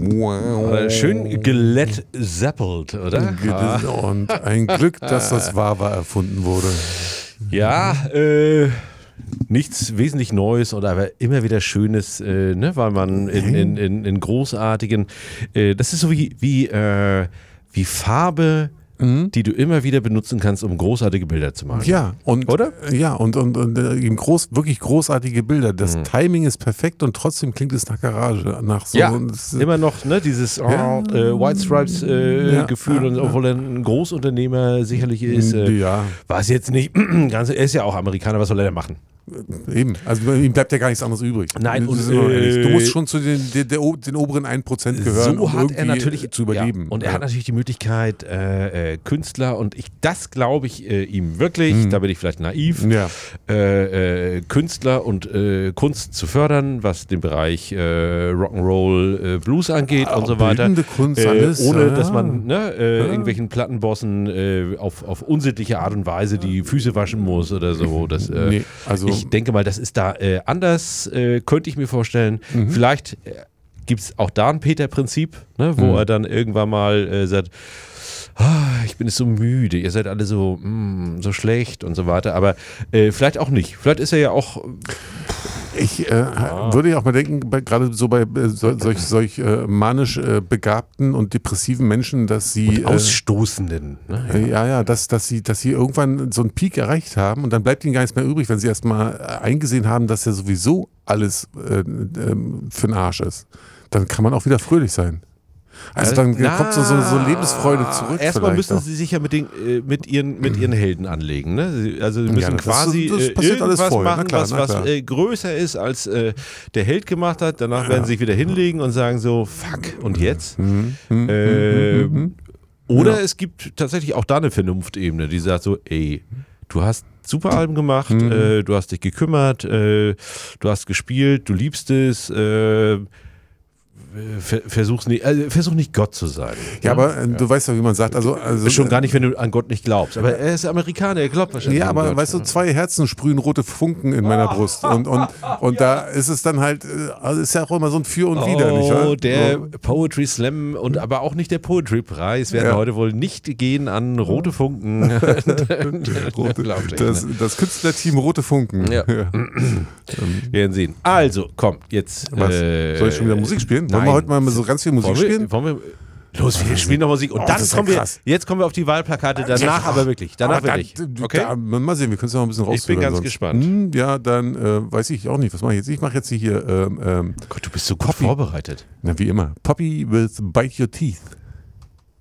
Schön gelettseppelt, oder? Und ein Glück, dass das Wawa erfunden wurde. Ja, nichts wesentlich Neues oder aber immer wieder Schönes, ne, weil man in großartigen, das ist so wie Farbe, die du immer wieder benutzen kannst, um großartige Bilder zu malen. Ja, oder? Ja, und eben wirklich großartige Bilder. Das Timing ist perfekt und trotzdem klingt es nach Garage. Nach so, ja, immer noch ne, dieses White Stripes Gefühl, und obwohl er ein Großunternehmer sicherlich ist, war es jetzt nicht, er ist ja auch Amerikaner, was soll er denn machen? Eben, also ihm bleibt ja gar nichts anderes übrig. Nein, und du musst schon zu den oberen 1% gehören, so um hat er irgendwie natürlich zu überleben. Ja, und er hat natürlich die Möglichkeit, Künstler, und das glaube ich ihm wirklich, da bin ich vielleicht naiv, Künstler und Kunst zu fördern, was den Bereich Rock'n'Roll, Blues angeht und so weiter. Kunst, alles, ohne dass man irgendwelchen Plattenbossen auf unsittliche Art und Weise die Füße waschen muss oder so. Das, ich denke mal, das ist da anders, könnte ich mir vorstellen. Vielleicht gibt es auch da ein Peter-Prinzip, ne, wo er dann irgendwann mal sagt, ich bin jetzt so müde, ihr seid alle so schlecht und so weiter, aber vielleicht auch nicht. Vielleicht ist er ja auch... Ich würde ja auch mal denken, gerade so bei solch manisch begabten und depressiven Menschen, dass sie... Und Ausstoßenden. Ne? Dass sie irgendwann so einen Peak erreicht haben und dann bleibt ihnen gar nichts mehr übrig, wenn sie erstmal eingesehen haben, dass ja sowieso alles für den Arsch ist. Dann kann man auch wieder fröhlich sein. Also dann kommt so Lebensfreude zurück. Erstmal müssen sie sich ja mit ihren Helden anlegen. Ne? Also sie müssen quasi irgendwas machen, was größer ist, als der Held gemacht hat. Danach werden sie sich wieder hinlegen und sagen so, fuck, und jetzt? Oder es gibt tatsächlich auch da eine Vernunftebene, die sagt so, ey, du hast super Alben gemacht, du hast dich gekümmert, du hast gespielt, du liebst es, versuch nicht Gott zu sein. Ja, aber du weißt ja, wie man sagt. Also schon gar nicht, wenn du an Gott nicht glaubst. Aber er ist Amerikaner, er glaubt wahrscheinlich an Gott. Ja, aber weißt du, 2 Herzen sprühen rote Funken in meiner Brust. Und da ist es dann halt, also ist ja auch immer so ein Für und Wider, nicht wahr? Der Poetry Slam und aber auch nicht der Poetry Preis werden heute wohl nicht gehen an rote Funken. Das Künstlerteam Rote Funken. Ja. Wir werden sehen. Also, komm, jetzt. Was? Soll ich schon wieder Musik spielen? Wollen wir heute mal so ganz viel Musik spielen? Los, wir spielen noch Musik. Und dann kommen wir auf die Wahlplakate. Danach aber wirklich. Okay? Mal sehen, wir können es noch ein bisschen raushören. Ich bin ganz gespannt. Ja, dann weiß ich auch nicht. Was mache ich jetzt? Ich mache jetzt hier... Gott, du bist so gut vorbereitet. Na, wie immer. Poppy with Bite Your Teeth.